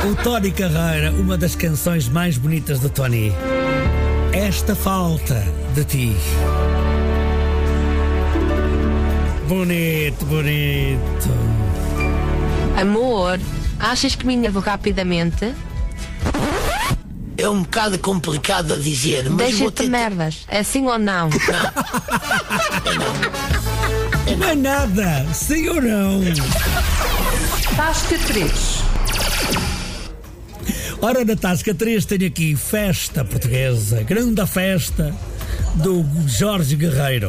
O Tony Carreira, uma das canções mais bonitas do Tony. Esta falta de ti. Bonito, bonito. Amor, achas que me vou rapidamente? É um bocado complicado a dizer, mas Deixa-te merdas, é sim ou não? Não é nada, sim ou não? Tasca 3. Ora, na Tasca 3 tenho aqui festa portuguesa, grande festa do Jorge Guerreiro.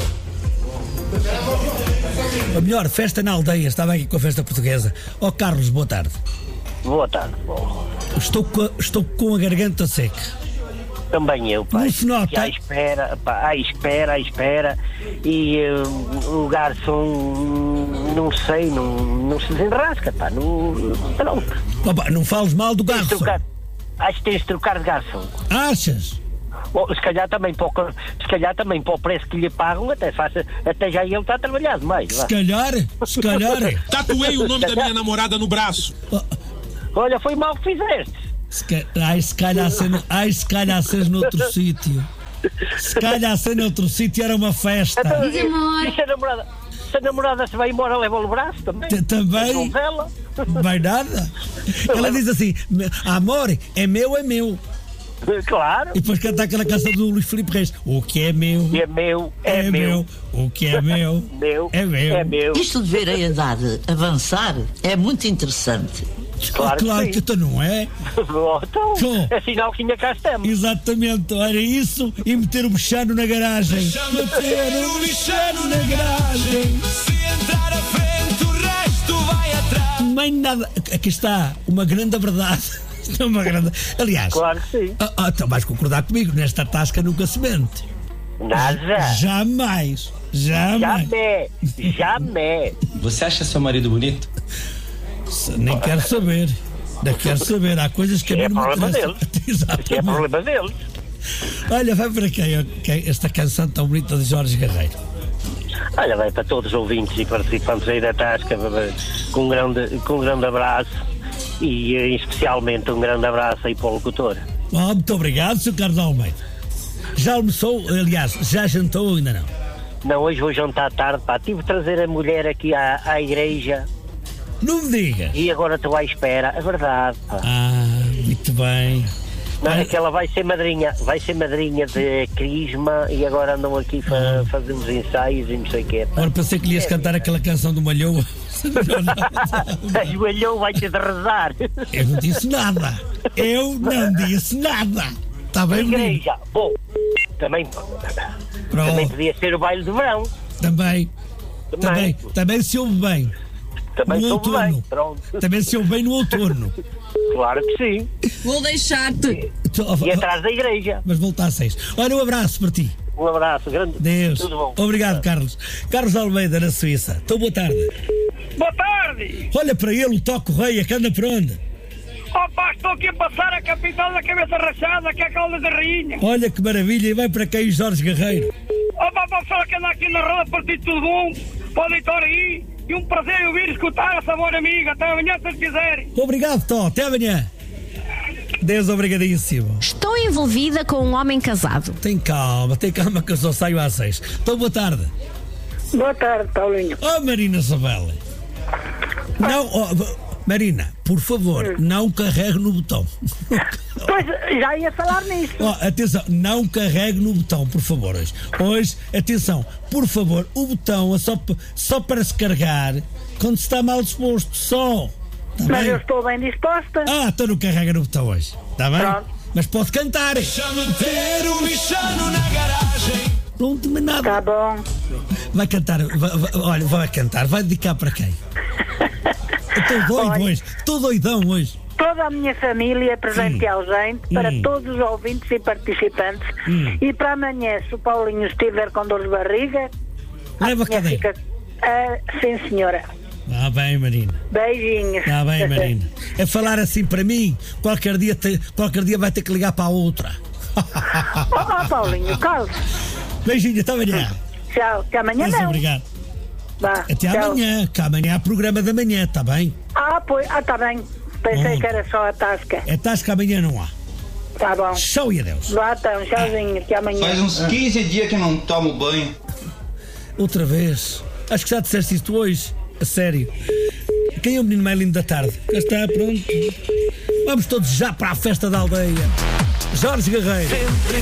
Ou melhor, festa na aldeia, estava aqui com a festa portuguesa. Ó Carlos, boa tarde. Boa tarde, bom. Estou com a garganta seca. Também eu, pá. Não se nota. À espera. E o garçom, não sei, não se desenrasca, pá. Pronto. Opa, não fales mal do garçom. Acho que tens de trocar de garçom. Achas? Bom, se calhar também para o preço que lhe pagam, até já ele está a trabalhar demais. Se calhar. Tatuei o nome da minha namorada no braço. Olha, foi mal que fizeste. Se calhar seja noutro sítio. Se calhar ser noutro sítio era uma festa. Então, e se a namorada se vai embora, leva-lhe o braço também. Também. Não vai nada. Ela diz assim: amor, é meu. Claro. E depois canta aquela canção do Luís Filipe Reis: o que é meu, é meu. O que é meu, é meu. Isto de ver a idade avançar é muito interessante. Claro que então não é? Então, é sinal que ainda cá estamos. Exatamente, era isso e meter o bichano na garagem. Meter o bichano na garagem. Se entrar à frente, o resto vai atrás. Nem nada. Aqui está uma grande verdade. Aliás, claro que sim. Então vais concordar comigo, nesta tasca nunca se mente. Nada. Jamais. Você acha seu marido bonito? Nem quero saber. Há coisas que a mim não me interessam. Exatamente. É problema dele. Olha, vai para quem esta canção tão bonita de Jorge Guerreiro? Olha, vai para todos os ouvintes e participantes aí da Tasca, com um grande abraço e especialmente um grande abraço aí para o locutor. Muito obrigado, Sr. Carlos Almeida. Já almoçou? Aliás, já jantou ou ainda não? Não, hoje vou jantar tarde, pá. Tive de trazer a mulher aqui à igreja. Não me digas. E agora estou à espera, é verdade, pá. Muito bem. Não, é que ela vai ser madrinha de crisma e agora andam aqui fazer uns ensaios e não sei o quê. Agora pensei que lhe ias cantar aquela canção do Malhoa. Ajoelhou, vai ter de rezar. Eu não disse nada. Está bem, igreja. Bom, também podia ser o baile de verão. Também se ouve bem. Também soube bem, pronto. Também se ouve bem no outono. Claro que sim. Vou deixar-te. E atrás da igreja. Mas voltar a 6. Olha, um abraço para ti. Um abraço, grande. Deus. Tudo bom. Obrigado, Carlos. Carlos Almeida, na Suíça. Então, boa tarde. Boa tarde. Olha para ele, o Toque Correia, que anda por onde? Opa, estou aqui a passar a capital da cabeça rachada, que é a Caldas da Rainha. Olha que maravilha. E vai para quem, Jorge Guerreiro? Opa, para pessoa que anda aqui na rua, partido tudo bom. Pode estar aí. E um prazer ouvir e escutar essa boa amiga. Até amanhã, se quiserem. Obrigado, Tó. Até amanhã. Deus, obrigadíssimo. Estou envolvida com um homem casado. Tem calma que eu só saio às 6. Então, boa tarde. Boa tarde, Paulinho. Marina Sabela. Não, Marina, por favor, não carregue no botão. Pois, já ia falar nisso. Atenção, não carregue no botão, por favor, hoje. Atenção, por favor, o botão é só para se carregar quando se está mal disposto, só. Tá Mas bem? eu estou bem disposta. Então não carrega no botão hoje, está bem? Pronto. Mas pode cantar. Deixa-me ter o bichano na garagem. Pronto, mas nada. Tá bom. Vai cantar, vai cantar, vai dedicar para quem? Estou doidão hoje. Toda a minha família presente e ausente, para todos os ouvintes e participantes. E para amanhã, se o Paulinho estiver com dor de barriga, leva a cadeira. Sim, senhora. Está bem, Marina. Beijinhos. Está bem, Marina. É falar assim para mim, qualquer dia vai ter que ligar para a outra. Paulinho, calma. Beijinho, até amanhã. Tchau, até amanhã. Mas obrigado. Vá, até tchau. Amanhã, que amanhã há programa da manhã, está bem? Pois, está bem. Pensei que era só a tasca. É tasca, amanhã não há. Tá bom. Tchau e adeus. Vá então, tchauzinho, até amanhã. Faz uns 15 dias que não tomo banho. Outra vez. Acho que já disseste isto hoje. A sério. Quem é o menino mais lindo da tarde? Já está, pronto. Vamos todos já para a festa da aldeia. Jorge Guerreiro.